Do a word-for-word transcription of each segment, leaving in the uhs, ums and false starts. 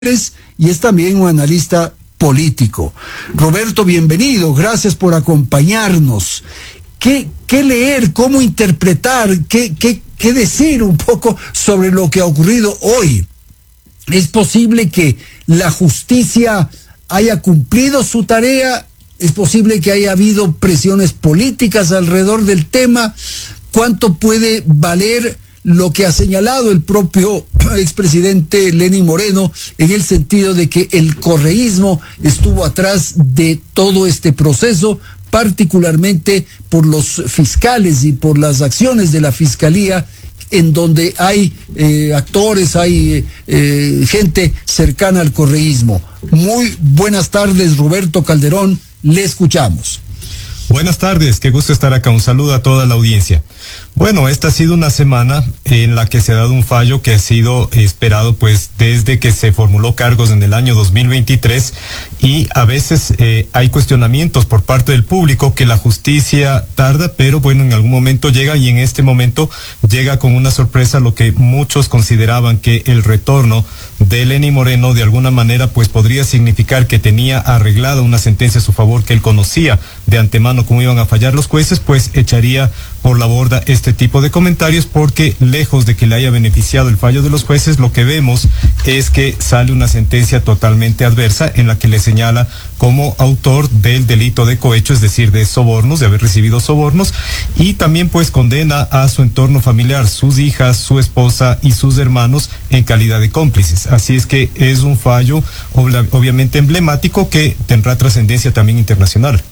y es también un analista político. Roberto, bienvenido, gracias por acompañarnos. ¿Qué, qué leer, cómo interpretar, qué, qué, qué decir un poco sobre lo que ha ocurrido hoy? ¿Es posible que la justicia haya cumplido su tarea? ¿Es posible que haya habido presiones políticas alrededor del tema? ¿Cuánto puede valer lo que ha señalado el propio expresidente Lenín Moreno en el sentido de que el correísmo estuvo atrás de todo este proceso, particularmente por los fiscales y por las acciones de la fiscalía, en donde hay eh, actores, hay eh, eh, gente cercana al correísmo? Muy buenas tardes, Roberto Calderón, le escuchamos. Buenas tardes, qué gusto estar acá. Un saludo a toda la audiencia. Bueno, esta ha sido una semana en la que se ha dado un fallo que ha sido esperado pues desde que se formuló cargos en el año dos mil veintitrés, y a veces eh, hay cuestionamientos por parte del público que la justicia tarda, pero bueno, en algún momento llega, y en este momento llega con una sorpresa, lo que muchos consideraban que el retorno de Lenín Moreno de alguna manera pues podría significar que tenía arreglada una sentencia a su favor, que él conocía de antemano cómo iban a fallar los jueces, pues echaría por la borda este tipo de comentarios, porque lejos de que le haya beneficiado el fallo de los jueces, lo que vemos es que sale una sentencia totalmente adversa en la que le señala como autor del delito de cohecho, es decir, de sobornos, de haber recibido sobornos, y también pues condena a su entorno familiar, sus hijas, su esposa y sus hermanos en calidad de cómplices. Así es que es un fallo ob- obviamente emblemático que tendrá trascendencia también internacional.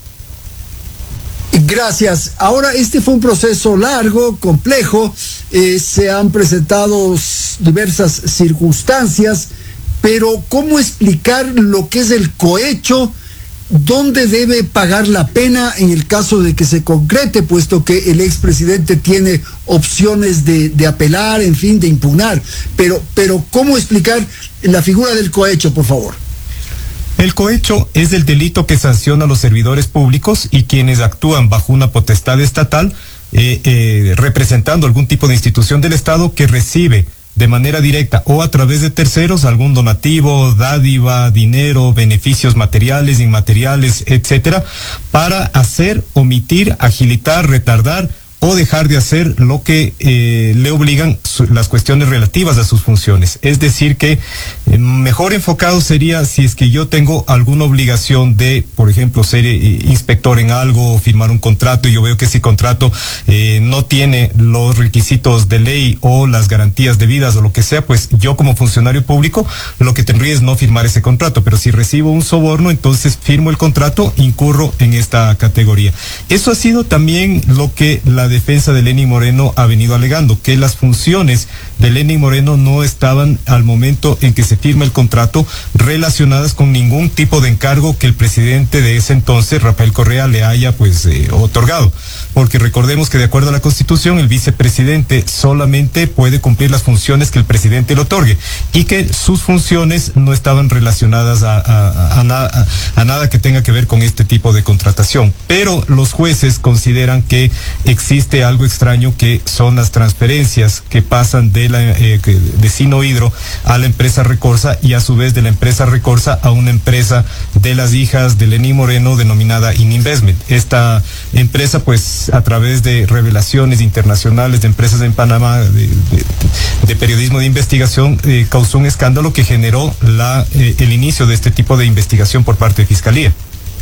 Gracias. Ahora, este fue un proceso largo, complejo, eh, se han presentado diversas circunstancias, pero ¿cómo explicar lo que es el cohecho? ¿Dónde debe pagar la pena en el caso de que se concrete, puesto que el expresidente tiene opciones de, de apelar, en fin, de impugnar? Pero, pero ¿cómo explicar la figura del cohecho, por favor? El cohecho es el delito que sanciona a los servidores públicos y quienes actúan bajo una potestad estatal, eh, eh, representando algún tipo de institución del Estado que recibe de manera directa o a través de terceros algún donativo, dádiva, dinero, beneficios materiales, inmateriales, etcétera, para hacer, omitir, agilitar, retardar o dejar de hacer lo que eh, le obligan su, las cuestiones relativas a sus funciones. Es decir que eh, mejor enfocado sería si es que yo tengo alguna obligación de, por ejemplo, ser eh, inspector en algo o firmar un contrato, y yo veo que ese contrato eh, no tiene los requisitos de ley o las garantías debidas o lo que sea, pues yo como funcionario público lo que tendría es no firmar ese contrato. Pero si recibo un soborno, entonces firmo el contrato, incurro en esta categoría. Eso ha sido también lo que la defensa de Lenín Moreno ha venido alegando, que las funciones de Lenín Moreno no estaban al momento en que se firma el contrato relacionadas con ningún tipo de encargo que el presidente de ese entonces, Rafael Correa, le haya pues eh, otorgado. Porque recordemos que de acuerdo a la Constitución, el vicepresidente solamente puede cumplir las funciones que el presidente le otorgue, y que sus funciones no estaban relacionadas a, a, a, a, nada, a, a nada que tenga que ver con este tipo de contratación. Pero los jueces consideran que existe Existe algo extraño, que son las transferencias que pasan de la eh, de Sinohidro a la empresa Recorsa, y a su vez de la empresa Recorsa a una empresa de las hijas de Lenín Moreno denominada Ininvestment. Esta empresa, pues a través de revelaciones internacionales de empresas en Panamá de, de, de periodismo de investigación, eh, causó un escándalo que generó la eh, el inicio de este tipo de investigación por parte de Fiscalía.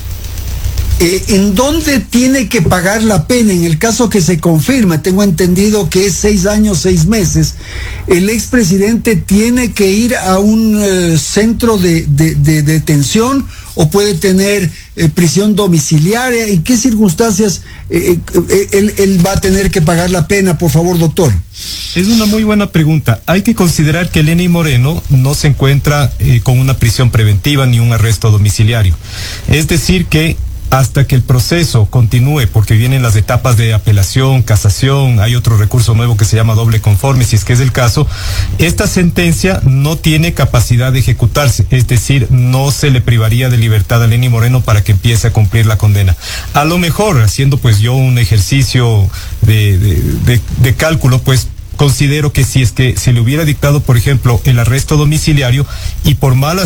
Eh, ¿En dónde tiene que pagar la pena en el caso que se confirme? Tengo entendido que es seis años, seis meses. ¿El expresidente tiene que ir a un eh, centro de, de, de detención o puede tener eh, prisión domiciliaria? ¿En qué circunstancias eh, eh, él, él va a tener que pagar la pena, por favor, doctor? Es una muy buena pregunta. Hay que considerar que Lenín Moreno no se encuentra eh, con una prisión preventiva ni un arresto domiciliario. Es decir que hasta que el proceso continúe, porque vienen las etapas de apelación, casación, hay otro recurso nuevo que se llama doble conforme, si es que es el caso, esta sentencia no tiene capacidad de ejecutarse, es decir, no se le privaría de libertad a Lenín Moreno para que empiece a cumplir la condena. A lo mejor, haciendo pues yo un ejercicio de, de, de, de cálculo, pues considero que si es que se le hubiera dictado, por ejemplo, el arresto domiciliario y por malas